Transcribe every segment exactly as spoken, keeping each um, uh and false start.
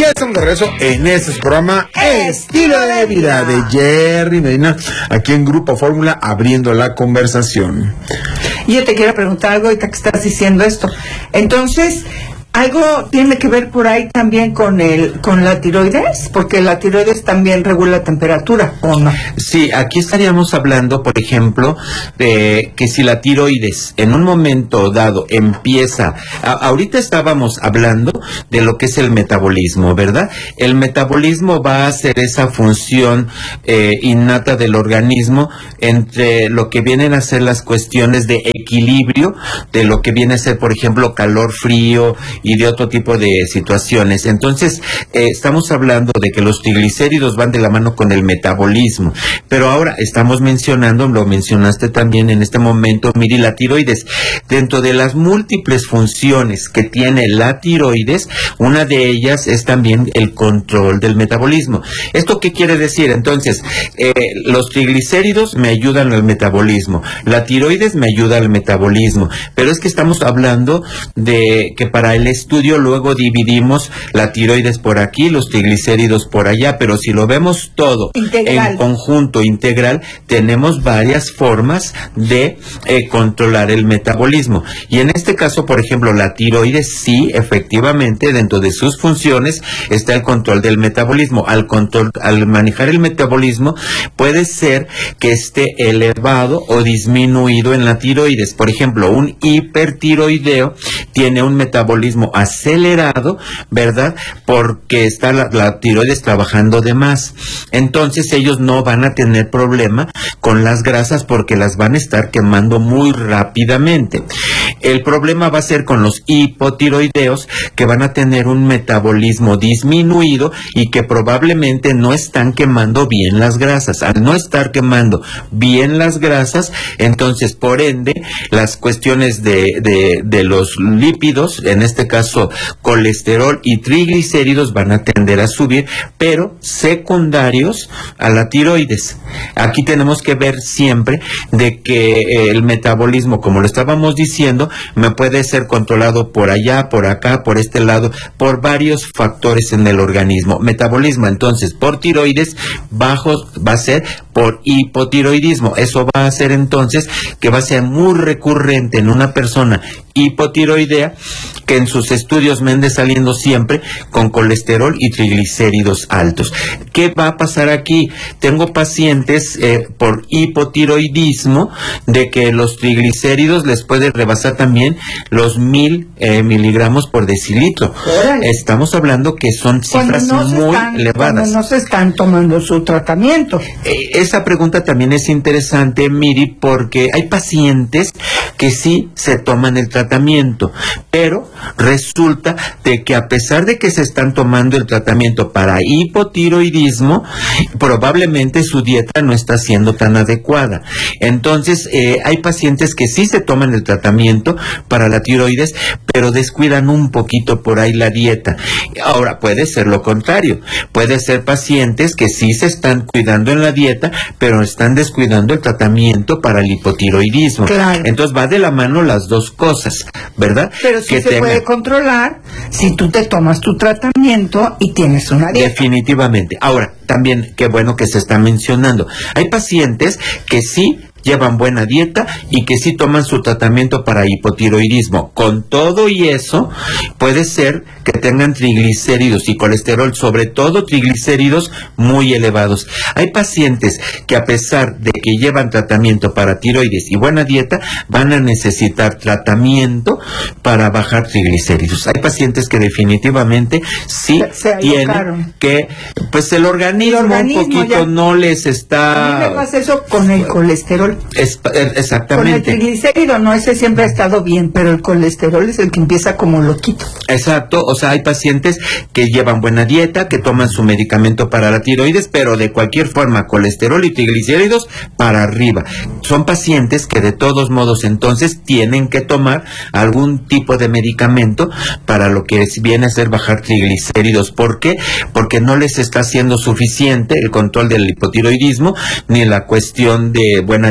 estamos de regreso en este programa Estilo de Vida de Jerry Medina, aquí en Grupo Fórmula, abriendo la conversación. Y yo te quiero preguntar algo ahorita que estás diciendo esto. Entonces, ¿algo tiene que ver por ahí también con el con la tiroides? Porque la tiroides también regula la temperatura, ¿o no? Sí, aquí estaríamos hablando, por ejemplo, de que si la tiroides en un momento dado empieza... A, ahorita estábamos hablando de lo que es el metabolismo, ¿verdad? El metabolismo va a hacer esa función eh, innata del organismo entre lo que vienen a ser las cuestiones de equilibrio, de lo que viene a ser, por ejemplo, calor, frío y de otro tipo de situaciones. Entonces, eh, estamos hablando de que los triglicéridos van de la mano con el metabolismo, pero ahora estamos mencionando, lo mencionaste también en este momento, Miri, la tiroides. Dentro de las múltiples funciones que tiene la tiroides, una de ellas es también el control del metabolismo. ¿Esto qué quiere decir? Entonces, eh, los triglicéridos me ayudan al metabolismo, la tiroides me ayuda al metabolismo, pero es que estamos hablando de que para el estudio luego dividimos la tiroides por aquí, los triglicéridos por allá, pero si lo vemos todo integral, en conjunto integral, tenemos varias formas de eh, controlar el metabolismo. Y en este caso, por ejemplo, la tiroides sí, efectivamente, dentro de sus funciones está el control del metabolismo. Al control, al manejar el metabolismo, puede ser que esté elevado o disminuido en la tiroides. Por ejemplo, un hipertiroideo tiene un metabolismo acelerado, ¿verdad? Porque está la, la tiroides trabajando de más. Entonces ellos no van a tener problema con las grasas porque las van a estar quemando muy rápidamente. El problema va a ser con los hipotiroideos, que van a tener un metabolismo disminuido y que probablemente no están quemando bien las grasas. Al no estar quemando bien las grasas, entonces por ende las cuestiones de, de, de los lípidos, en este caso colesterol y triglicéridos, van a tender a subir, pero secundarios a la tiroides. Aquí tenemos que ver siempre de que eh, el metabolismo, como lo estábamos diciendo, me puede ser controlado por allá, por acá, por este lado, por varios factores en el organismo. Metabolismo, entonces, por tiroides, bajo va a ser por hipotiroidismo. Eso va a hacer entonces que va a ser muy recurrente en una persona hipotiroidea, que en sus estudios me ande saliendo siempre con colesterol y triglicéridos altos. ¿Qué va a pasar aquí? Tengo pacientes eh, por hipotiroidismo de que los triglicéridos les puede rebasar también los mil eh, miligramos por decilitro. Órale. Estamos hablando que son cifras no muy están, elevadas. Cuando no se están tomando su tratamiento. Eh, esa pregunta también es interesante, Miri, porque hay pacientes que sí se toman el tratamiento, pero resulta de que a pesar de que se están tomando el tratamiento para hipotiroidismo, probablemente su dieta no está siendo tan adecuada. Entonces, eh, hay pacientes que sí se toman el tratamiento para la tiroides, pero descuidan un poquito por ahí la dieta. Ahora, puede ser lo contrario. Puede ser pacientes que sí se están cuidando en la dieta, pero están descuidando el tratamiento para el hipotiroidismo. Claro. Entonces, va de la mano las dos cosas, ¿verdad? Pero sí que se tenga... puede controlar si tú te tomas tu tratamiento y tienes una dieta. Definitivamente. Ahora, también, qué bueno que se está mencionando. Hay pacientes que sí llevan buena dieta y que sí toman su tratamiento para hipotiroidismo. Con todo y eso, puede ser que tengan triglicéridos y colesterol, sobre todo triglicéridos muy elevados. Hay pacientes que, a pesar de que llevan tratamiento para tiroides y buena dieta, van a necesitar tratamiento para bajar triglicéridos. Hay pacientes que definitivamente sí se, se tienen que, pues el organismo, el organismo un poquito ya no les está... A mí me pasa eso con el colesterol. Es, exactamente. Con el triglicérido, no, ese siempre ha estado bien, pero el colesterol es el que empieza como loquito. Exacto, o sea, hay pacientes que llevan buena dieta, que toman su medicamento para la tiroides, pero de cualquier forma, colesterol y triglicéridos para arriba. Son pacientes que de todos modos entonces tienen que tomar algún tipo de medicamento para lo que viene a ser bajar triglicéridos. ¿Por qué? Porque no les está siendo suficiente el control del hipotiroidismo ni la cuestión de buena dieta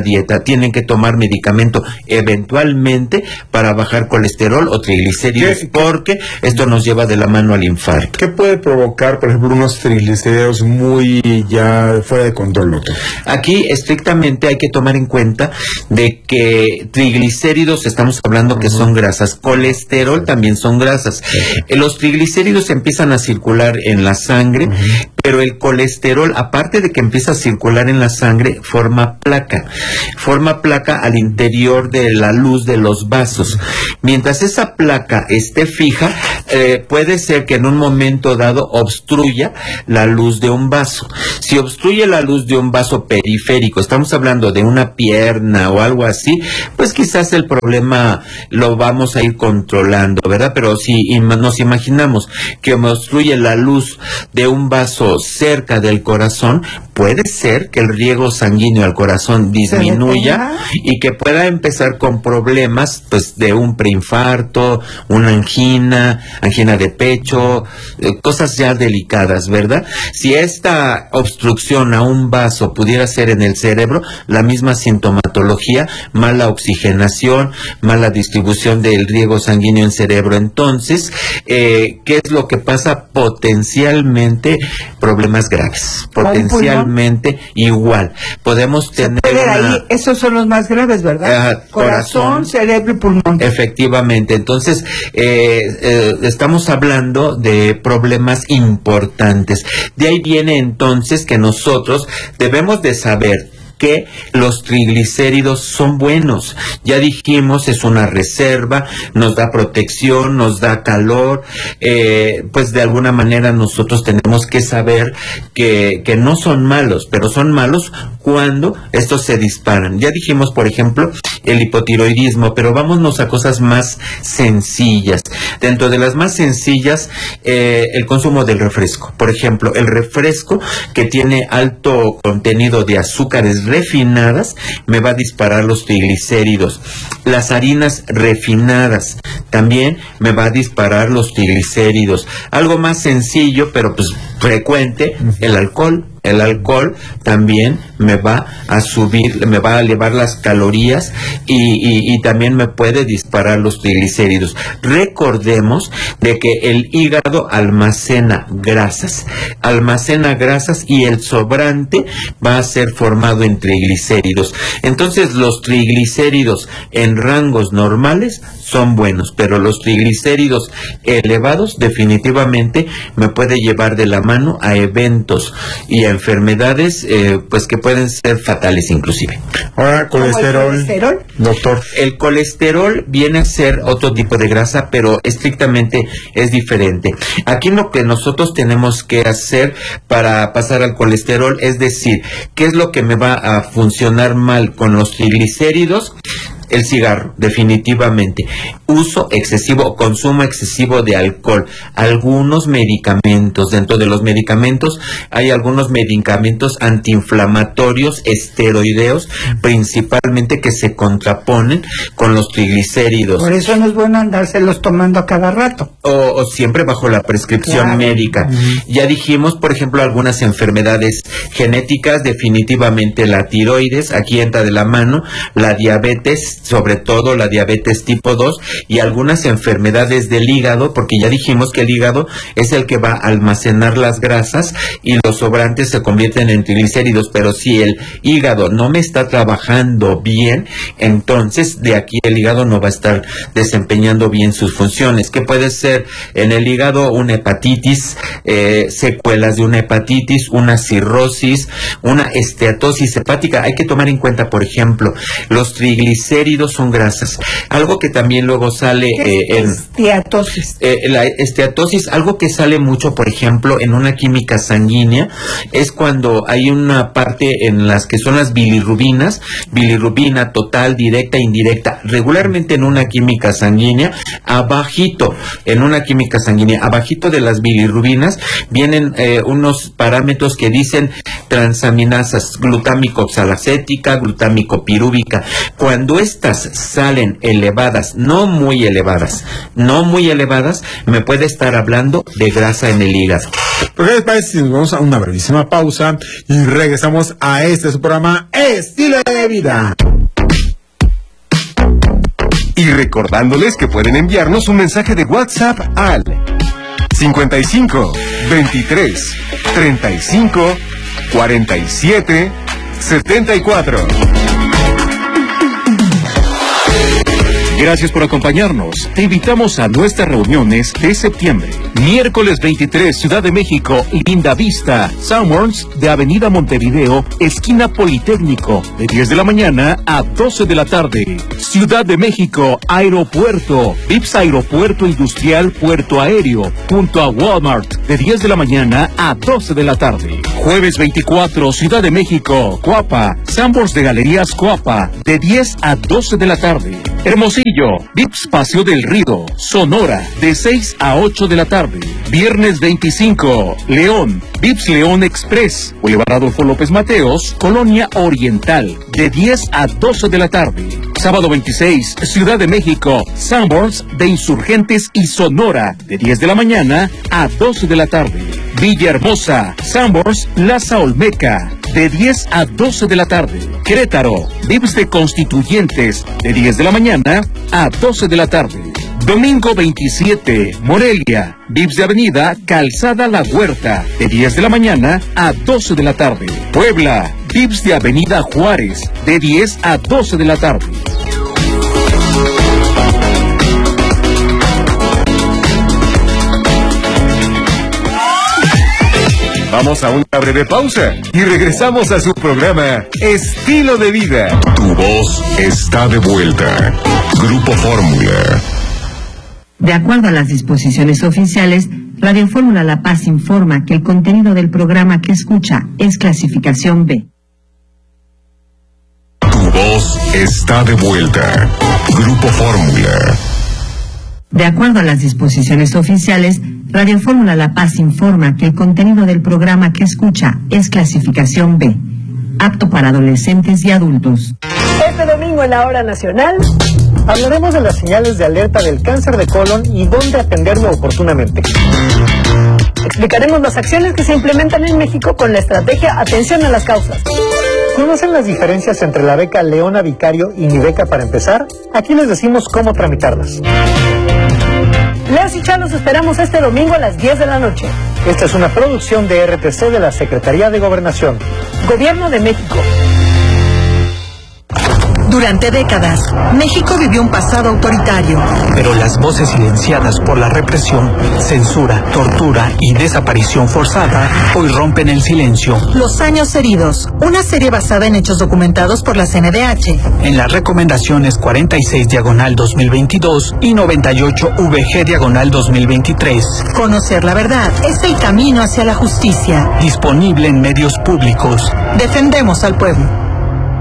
dieta, tienen que tomar medicamento eventualmente para bajar colesterol o triglicéridos, porque esto nos lleva de la mano al infarto. ¿Qué puede provocar, por ejemplo, unos triglicéridos muy ya fuera de control, doctor? Aquí estrictamente hay que tomar en cuenta de que triglicéridos estamos hablando uh-huh. que son grasas, colesterol también son grasas. Uh-huh. Los triglicéridos empiezan a circular en la sangre, uh-huh. pero el colesterol, aparte de que empieza a circular en la sangre, forma placa, forma placa al interior de la luz de los vasos. Mientras esa placa esté fija, eh, puede ser que en un momento dado obstruya la luz de un vaso. Si obstruye la luz de un vaso periférico, estamos hablando de una pierna o algo así, pues quizás el problema lo vamos a ir controlando, ¿verdad? Pero si nos imaginamos que obstruye la luz de un vaso cerca del corazón, puede ser que el riego sanguíneo al corazón disminuya y que pueda empezar con problemas pues de un preinfarto, una angina, angina de pecho, eh, cosas ya delicadas, ¿verdad? Si esta obstrucción a un vaso pudiera ser en el cerebro, la misma sintomatología, mala oxigenación, mala distribución del riego sanguíneo en cerebro. Entonces, eh, ¿qué es lo que pasa? Potencialmente problemas graves, potencialmente igual. Podemos tener una... ahí, esos son los más graves, ¿verdad? Uh, corazón, corazón, cerebro y pulmón. Efectivamente. Entonces, eh, eh, estamos hablando de problemas importantes. De ahí viene entonces que nosotros debemos de saber que los triglicéridos son buenos. Ya dijimos, es una reserva, nos da protección, nos da calor, eh, pues de alguna manera nosotros tenemos que saber que, que no son malos, pero son malos cuando estos se disparan. Ya dijimos, por ejemplo, el hipotiroidismo, pero vámonos a cosas más sencillas. Dentro de las más sencillas, eh, el consumo del refresco. Por ejemplo, el refresco que tiene alto contenido de azúcares refinadas me va a disparar los triglicéridos. Las harinas refinadas también me va a disparar los triglicéridos. Algo más sencillo, pero pues frecuente, el alcohol. El alcohol también me va a subir, me va a elevar las calorías y, y, y también me puede disparar los triglicéridos. Recordemos de que el hígado almacena grasas, almacena grasas y el sobrante va a ser formado en triglicéridos. Entonces los triglicéridos en rangos normales son buenos, pero los triglicéridos elevados definitivamente me puede llevar de la mano a eventos y a enfermedades eh, pues que pueden ser fatales inclusive. Ahora, colesterol, colesterol, doctor. El colesterol viene a ser otro tipo de grasa, pero estrictamente es diferente. Aquí lo que nosotros tenemos que hacer para pasar al colesterol, es decir, ¿qué es lo que me va a funcionar mal con los triglicéridos? El cigarro, definitivamente. Uso excesivo, consumo excesivo de alcohol. Algunos medicamentos, dentro de los medicamentos hay algunos medicamentos antiinflamatorios, esteroideos, principalmente que se contraponen con los triglicéridos. Por eso no es bueno andárselos tomando a cada rato. O, o siempre bajo la prescripción claro. médica. Uh-huh. Ya dijimos, por ejemplo, algunas enfermedades genéticas, definitivamente la tiroides, aquí entra de la mano, la diabetes, sobre todo la diabetes tipo dos y algunas enfermedades del hígado, porque ya dijimos que el hígado es el que va a almacenar las grasas y los sobrantes se convierten en triglicéridos, pero si el hígado no me está trabajando bien, entonces de aquí el hígado no va a estar desempeñando bien sus funciones. ¿Qué puede ser en el hígado? Una hepatitis, eh, secuelas de una hepatitis, una cirrosis, una esteatosis hepática. Hay que tomar en cuenta, por ejemplo, los triglicéridos son grasas. Algo que también luego sale eh, en esteatosis. Eh, la esteatosis, algo que sale mucho, por ejemplo, en una química sanguínea, es cuando hay una parte en las que son las bilirrubinas, bilirrubina total, directa, indirecta, regularmente en una química sanguínea, abajito, en una química sanguínea, abajito de las bilirrubinas, vienen eh, unos parámetros que dicen transaminasas, glutámico oxalacética, glutámico pirúvica. Cuando es estas salen elevadas, no muy elevadas, no muy elevadas, me puede estar hablando de grasa en el hígado. ¿Por qué les parece si nos vamos a una brevísima pausa y regresamos a este su programa Estilo de Vida? Y recordándoles que pueden enviarnos un mensaje de WhatsApp al cincuenta y cinco, veintitrés, treinta y cinco, cuarenta y siete, setenta y cuatro. Gracias por acompañarnos. Te invitamos a nuestras reuniones de septiembre. Miércoles veintitrés, Ciudad de México, Linda Vista, Sanborns de Avenida Montevideo, esquina Politécnico, de diez de la mañana a doce de la tarde. Ciudad de México, Aeropuerto, Vips Aeropuerto Industrial Puerto Aéreo, junto a Walmart, de diez de la mañana a doce de la tarde. Jueves veinticuatro, Ciudad de México, Coapa, Sanborns de Galerías Coapa, de diez a doce de la tarde. Hermosillo, Vips Paseo del Río, Sonora, de seis a ocho de la tarde. Viernes veinticinco, León, Vips León Express, Boulevard Adolfo López Mateos, Colonia Oriental, de diez a doce de la tarde. Sábado veintiséis, Ciudad de México, Sanborns de Insurgentes y Sonora, de diez de la mañana a doce de la tarde. Villahermosa, Sanborns Plaza Olmeca, de diez a doce de la tarde. Querétaro, Vips de Constituyentes, de diez de la mañana a doce de la tarde. Domingo veintisiete, Morelia, Vips de Avenida Calzada La Huerta, de diez de la mañana a doce de la tarde. Puebla, Vips de Avenida Juárez, de diez a doce de la tarde. Vamos a una breve pausa y regresamos a su programa Estilo de Vida. Tu voz está de vuelta. Grupo Fórmula. De acuerdo a las disposiciones oficiales, Radio Fórmula La Paz informa que el contenido del programa que escucha es clasificación B. Tu voz está de vuelta. Grupo Fórmula. De acuerdo a las disposiciones oficiales, Radio Fórmula La Paz informa que el contenido del programa que escucha es clasificación B, apto para adolescentes y adultos. Este domingo en la Hora Nacional hablaremos de las señales de alerta del cáncer de colon y dónde atenderlo oportunamente. Explicaremos las acciones que se implementan en México con la estrategia Atención a las Causas. ¿Conocen las diferencias entre la beca Leona Vicario y mi beca para empezar? Aquí les decimos cómo tramitarlas. Leos y Chá los esperamos este domingo a las diez de la noche. Esta es una producción de R T C de la Secretaría de Gobernación. Gobierno de México. Durante décadas, México vivió un pasado autoritario. Pero las voces silenciadas por la represión, censura, tortura y desaparición forzada hoy rompen el silencio. Los años heridos, una serie basada en hechos documentados por la C N D H. En las recomendaciones cuarenta y seis diagonal dos mil veintidós y noventa y ocho V G diagonal dos mil veintitrés. Conocer la verdad es el camino hacia la justicia. Disponible en medios públicos. Defendemos al pueblo.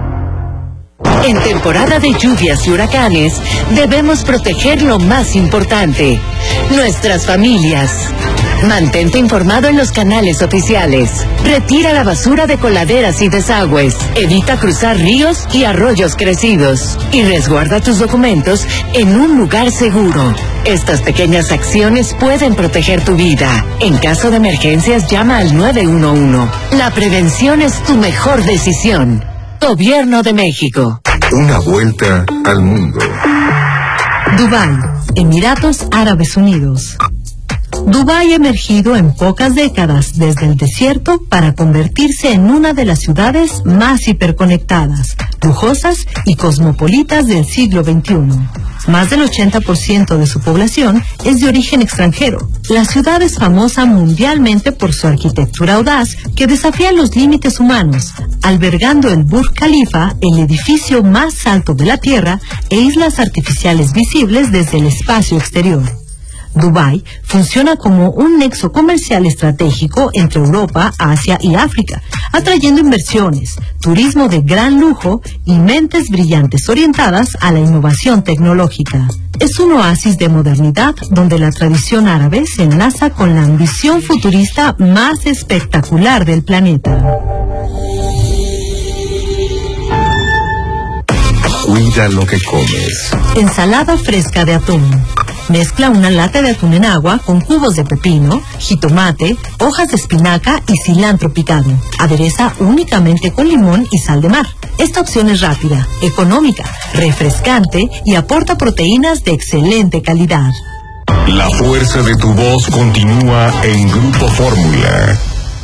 En temporada de lluvias y huracanes, debemos proteger lo más importante, nuestras familias. Mantente informado en los canales oficiales. Retira la basura de coladeras y desagües. Evita cruzar ríos y arroyos crecidos. Y resguarda tus documentos en un lugar seguro. Estas pequeñas acciones pueden proteger tu vida. En caso de emergencias, llama al nueve uno uno. La prevención es tu mejor decisión. Gobierno de México. Una vuelta al mundo. Dubái, Emiratos Árabes Unidos. Dubái ha emergido en pocas décadas desde el desierto para convertirse en una de las ciudades más hiperconectadas, lujosas y cosmopolitas del siglo veintiuno. Más del ochenta por ciento de su población es de origen extranjero. La ciudad es famosa mundialmente por su arquitectura audaz que desafía los límites humanos, albergando el Burj Khalifa, el edificio más alto de la Tierra, e islas artificiales visibles desde el espacio exterior. Dubái funciona como un nexo comercial estratégico entre Europa, Asia y África, atrayendo inversiones, turismo de gran lujo y mentes brillantes orientadas a la innovación tecnológica. Es un oasis de modernidad donde la tradición árabe se enlaza con la ambición futurista más espectacular del planeta. Cuida lo que comes. Ensalada fresca de atún. Mezcla una lata de atún en agua con cubos de pepino, jitomate, hojas de espinaca y cilantro picado. Adereza únicamente con limón y sal de mar. Esta opción es rápida, económica, refrescante y aporta proteínas de excelente calidad. La fuerza de tu voz continúa en Grupo Fórmula.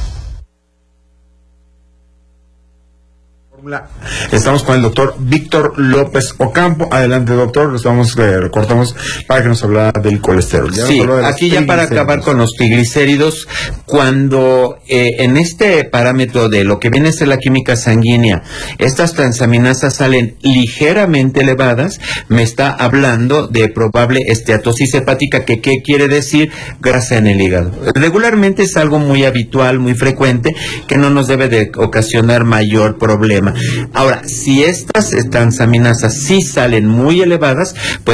Estamos con el doctor Víctor López Ocampo. Adelante, doctor. Nos vamos, eh, recortamos para que nos hablara del colesterol. Ya sí, aquí ya para acabar con los triglicéridos, cuando eh, en este parámetro de lo que viene a ser la química sanguínea, estas transaminasas salen ligeramente elevadas, me está hablando de probable esteatosis hepática, que qué quiere decir grasa en el hígado. Regularmente es algo muy habitual, muy frecuente, que no nos debe de ocasionar mayor problema. Ahora, si estas transaminasas sí salen muy elevadas, pues